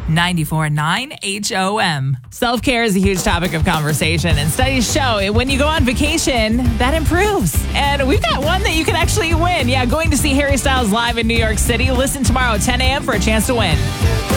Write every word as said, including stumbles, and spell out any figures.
ninety-four point nine H O M. Self-care is a huge topic of conversation, and studies show when you go on vacation, that improves. And we've got one that you can actually win. Yeah, going to see Harry Styles live in New York City. Listen tomorrow at ten a.m. for a chance to win.